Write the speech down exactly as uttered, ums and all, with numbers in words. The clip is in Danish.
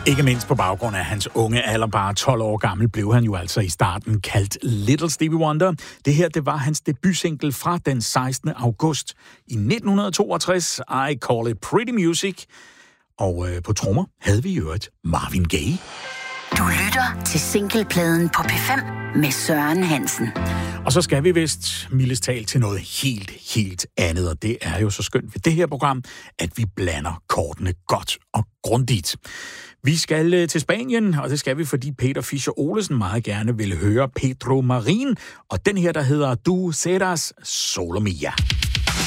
Ikke mindst på baggrund af hans unge alder, bare tolv år gammel, blev han jo altså i starten kaldt Little Stevie Wonder. Det her, det var hans debutsingle fra den sekstende august i nitten toogtres, I Call It Pretty Music. Og øh, på trommer havde vi i øvrigt Marvin Gaye. Du lytter til singlepladen på P fem med Søren Hansen. Og så skal vi vist mildest talt til noget helt, helt andet, og det er jo så skønt ved det her program, at vi blander kortene godt og grundigt. Vi skal til Spanien, og det skal vi, fordi Peter Fischer Olesen meget gerne vil høre Pedro Marín, og den her, der hedder Du serás solo mía.